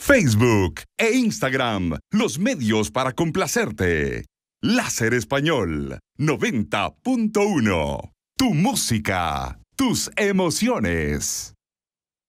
Facebook e Instagram, los medios para complacerte. Láser Español 90.1. Tu música, tus emociones.